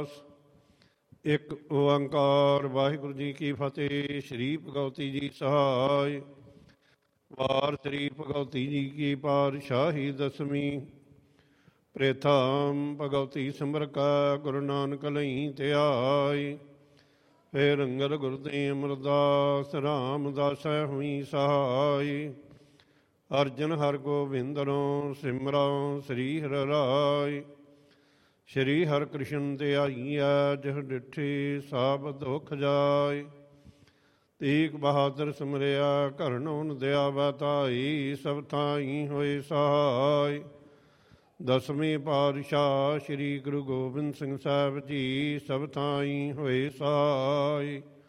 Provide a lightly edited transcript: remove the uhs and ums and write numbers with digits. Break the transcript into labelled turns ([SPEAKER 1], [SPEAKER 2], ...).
[SPEAKER 1] ਅਰਦਾਸ। ਇੱਕ ਓੰਕਾਰ। ਵਾਹਿਗੁਰੂ ਜੀ ਕੀ ਫਤਿਹ। ਸ਼੍ਰੀ ਭਗਵਤੀ ਜੀ ਸਹਾਇ। ਵਾਰ ਸ਼੍ਰੀ ਭਗਵਤੀ ਜੀ ਕੀ ਪਾਤਸ਼ਾਹੀ ਦਸਵੀਂ। ਪ੍ਰੇਥਮ ਭਗਵਤੀ ਸਿਮਰ ਕਾ ਗੁਰੂ ਨਾਨਕ ਲਈ ਧਿਆਇ। ਫੇਰ ਅੰਗਦ ਗੁਰਦੇ ਅਮਰਦਾਸ ਰਾਮਦਾਸੈ ਹੋਈ ਸਹਾਇ। ਅਰਜਨ ਹਰ ਗੋਬਿੰਦਨੋ ਸਿਮਰਉ ਸ੍ਰੀ ਹਰਿ ਰਾਇ। ਸ਼੍ਰੀ ਹਰਿ ਕ੍ਰਿਸ਼ਨ ਧਿਆਈਐ ਜਿਹ ਡਿਠੀ ਸਭ ਦੁਖ ਜਾਇ। ਤੀਕ ਬਹਾਦਰ ਸਿਮਰਿਆ ਕਰਨਉ ਦਿਆਵੈ ਧਾਈ। ਸਭ ਥਾਈ ਹੋਏ ਸਹਾਇ। ਦਸਵੇਂ ਪਾਤਸ਼ਾਹ ਸ਼੍ਰੀ ਗੁਰੂ ਗੋਬਿੰਦ ਸਿੰਘ ਸਾਹਿਬ ਜੀ ਸਭ ਥਾਈ ਹੋਏ ਸਹਾਇ।